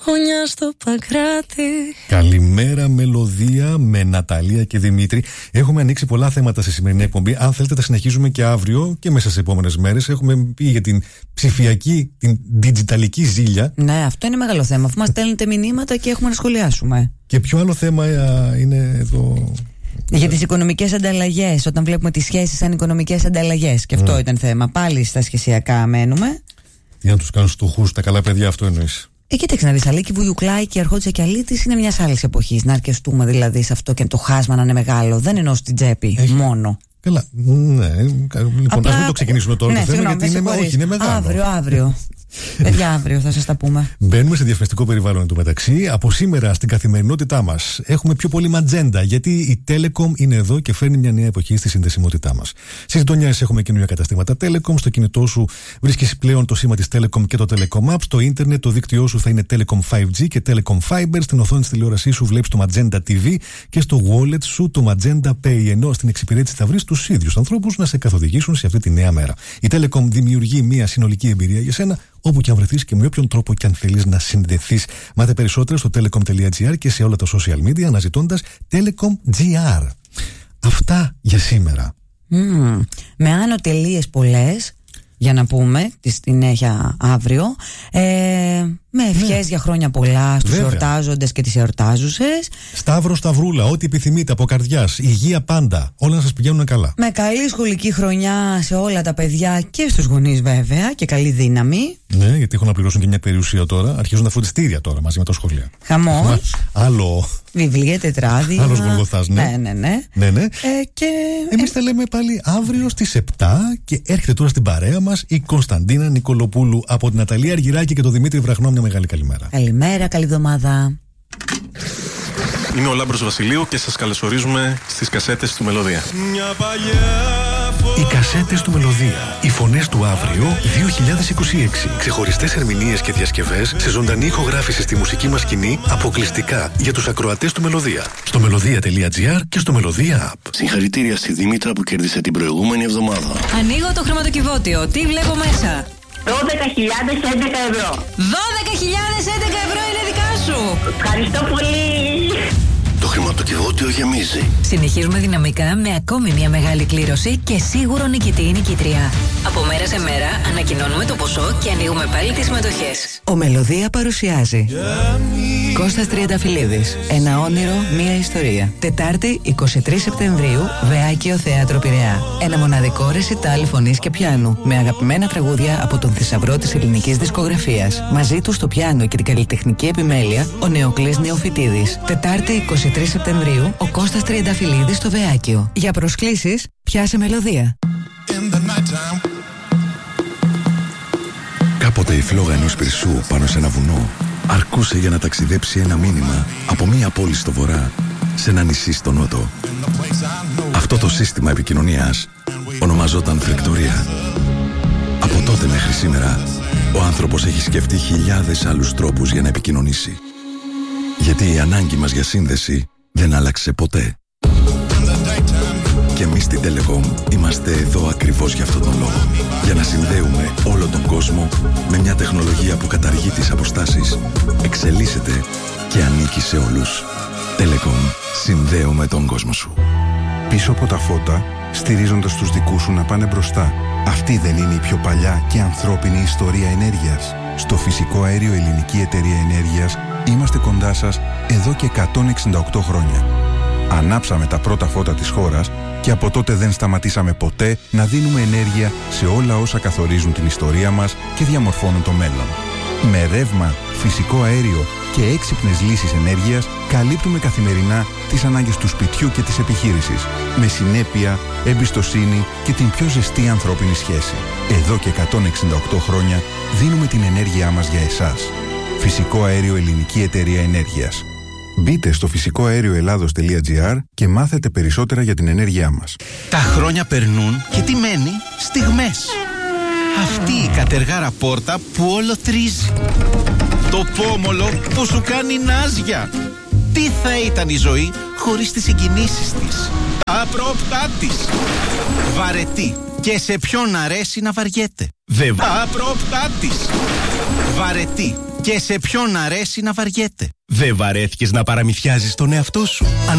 χωνιά στο Παγκράτη. Καλημέρα, μελωδία με Ναταλία και Δημήτρη. Έχουμε ανοίξει πολλά θέματα στη σημερινή εκπομπή. Αν θέλετε, τα συνεχίζουμε και αύριο και μέσα στις επόμενες μέρες. Έχουμε πει για την ψηφιακή, την διγκιταλική ζήλια. Ναι, αυτό είναι μεγάλο θέμα. Αφού μας στέλνετε μηνύματα και έχουμε να σχολιάσουμε. Και ποιο άλλο θέμα είναι εδώ? Για τις οικονομικές ανταλλαγές. Όταν βλέπουμε τις σχέσεις σαν οικονομικές ανταλλαγές. Και αυτό ήταν θέμα. Πάλι στα σχεσιακά μένουμε. Τι να τους κάνουν στοχούς τα καλά παιδιά, αυτό εννοείς? Κοίταξε να δεις, Αλίκη Βουγιουκλάκη και Αρχόντζα και Αλίτης είναι μιας άλλης εποχής. Να αρκεστούμε δηλαδή σε αυτό και το χάσμα να είναι μεγάλο. Δεν εννοώ στην τσέπη μόνο. Καλά, ναι. Λοιπόν, ας μην το ξεκινήσουμε τώρα το θέμα, γιατί είναι μεγάλο. Αύριο. Παιδιά, αύριο θα σας τα πούμε. Μπαίνουμε σε διαφημιστικό περιβάλλον εντωμεταξύ. Από σήμερα στην καθημερινότητά μας έχουμε πιο πολύ ματζέντα, γιατί η Telecom είναι εδώ και φέρνει μια νέα εποχή στη συνδεσιμότητά μας. Στις γειτονιές έχουμε καινούργια καταστήματα Telecom. Στο κινητό σου βρίσκεις πλέον το σήμα της Telecom και το Telecom App. Στο ίντερνετ το δίκτυό σου θα είναι Telecom 5G και Telecom Fiber. Στην οθόνη της τηλεόρασής σου βλέπεις το Magenta TV και στο wallet σου το Magenta Pay. Ενώ στην εξυπηρέτηση θα βρεις τους ίδιους ανθρώπους να σε καθοδηγήσουν σε αυτή τη νέα μέρα. Η Telecom δημιουργεί μια συνολική εμπειρία για σένα, όπου και αν βρεθείς και με όποιον τρόπο και αν θέλεις να συνδεθείς. Μάθε περισσότερα στο telecom.gr και σε όλα τα social media αναζητώντας telecom.gr. Αυτά για σήμερα. Με άνω τελείες πολλές, για να πούμε τη συνέχεια αύριο. Με ευχές για χρόνια πολλά στους εορτάζοντες και τις εορτάζουσες. Σταύρο, Σταυρούλα, ό,τι επιθυμείτε από καρδιάς. Υγεία πάντα. Όλα να σας πηγαίνουν καλά. Με καλή σχολική χρονιά σε όλα τα παιδιά και στους γονείς βέβαια και καλή δύναμη. Ναι, γιατί έχουν να πληρώσουν και μια περιουσία τώρα. Αρχίζουν τα φροντιστήρια τώρα μαζί με τα σχολεία. Χαμός. Άλλο. Βιβλία, τετράδια. Άλλος Γολγοθάς, ναι. Ναι. Και εμείς τα λέμε πάλι αύριο στις 7 και έρχεται τώρα στην παρέα μας η Κωνσταντίνα Νικολοπούλου. Από την Ναταλία Αργυράκη και τον Δημήτρη Βραχνό, μια μεγάλη καλημέρα. Καλημέρα, καλή εβδομάδα. Είμαι ο Λάμπρος Βασιλείου και σας καλωσορίζουμε στις κασέτες του Μελωδία. Οι κασέτες του Μελωδία. Οι φωνές του αύριο 2026. Ξεχωριστές ερμηνείες και διασκευές σε ζωντανή ηχογράφηση στη μουσική μας σκηνή, αποκλειστικά για τους ακροατές του Μελωδία. Στο μελωδία.gr και στο Μελωδία App. Συγχαρητήρια στη Δήμητρα που κέρδισε την προηγούμενη εβδομάδα. Ανοίγω το χρηματοκιβώτιο. Τι βλέπω μέσα? 12.011 ευρώ. 12.011 ευρώ είναι δικά σου. Ευχαριστώ πολύ. Το χρηματοκιβώτιο γεμίζει. Συνεχίζουμε δυναμικά με ακόμη μια μεγάλη κλήρωση και σίγουρο νικητή ή νικήτρια. Από μέρα σε μέρα ανακοινώνουμε το ποσό και ανοίγουμε πάλι τις συμμετοχές. Ο Μελωδία παρουσιάζει Κώστας Τριανταφυλλίδης. Ένα όνειρο, μία ιστορία. Τετάρτη 23 Σεπτεμβρίου, Βεάκιο Θέατρο Πειραιά. Ένα μοναδικό ρεσιτάλ φωνής και πιάνου με αγαπημένα τραγούδια από τον θησαυρό της ελληνικής δισκογραφίας. Μαζί του στο πιάνο και την καλλιτεχνική επιμέλεια, ο Νεοκλής Νεοφυτίδης. Τετάρτη 23 Σεπτεμβρίου, ο Κώστας Τριανταφυλλίδης στο Βεάκιο. Για προσκλήσεις, πιάσε Μελωδία. Κάποτε η φλόγα ενός πυρσού πάνω σε ένα βουνό αρκούσε για να ταξιδέψει ένα μήνυμα από μία πόλη στο βορρά σε ένα νησί στο νότο. Αυτό το σύστημα επικοινωνίας ονομαζόταν φλεκτορία. Από τότε μέχρι σήμερα ο άνθρωπος έχει σκεφτεί χιλιάδες άλλους τρόπους για να επικοινωνήσει. Γιατί η ανάγκη μας για σύνδεση δεν άλλαξε ποτέ. Και εμείς στην Telecom είμαστε εδώ ακριβώς για αυτόν τον λόγο. Για να συνδέουμε όλο τον κόσμο με μια τεχνολογία που καταργεί τις αποστάσεις, εξελίσσεται και ανήκει σε όλους. Telecom. Συνδέουμε τον κόσμο σου. Πίσω από τα φώτα, στηρίζοντας τους δικούς σου να πάνε μπροστά. Αυτή δεν είναι η πιο παλιά και ανθρώπινη ιστορία ενέργειας? Στο Φυσικό Αέριο Ελληνική Εταιρεία Ενέργειας είμαστε κοντά σας εδώ και 168 χρόνια. Ανάψαμε τα πρώτα φώτα της χώρας και από τότε δεν σταματήσαμε ποτέ να δίνουμε ενέργεια σε όλα όσα καθορίζουν την ιστορία μας και διαμορφώνουν το μέλλον. Με ρεύμα, φυσικό αέριο και έξυπνες λύσεις ενέργειας καλύπτουμε καθημερινά τις ανάγκες του σπιτιού και της επιχείρησης. Με συνέπεια, εμπιστοσύνη και την πιο ζεστή ανθρώπινη σχέση. Εδώ και 168 χρόνια δίνουμε την ενέργειά μας για εσάς. Φυσικό Αέριο Ελληνική Εταιρεία Ενέργειας. Μπείτε στο φυσικοαέρioελλάδος.gr και μάθετε περισσότερα για την ενέργειά μας. Τα χρόνια περνούν και τι μένει? Στιγμές. Αυτή η κατεργάρα πόρτα που όλο τρίζει. Το πόμολο που σου κάνει νάζια. Τι θα ήταν η ζωή χωρίς τις συγκινήσεις της, τα απρόπτά της. Βαρετή. Και σε ποιον αρέσει να βαριέται? Τα απρόπτά της. Βαρετή. Και σε ποιον αρέσει να βαριέται. Δεν βαρέθηκες να παραμυθιάζεις τον εαυτό σου?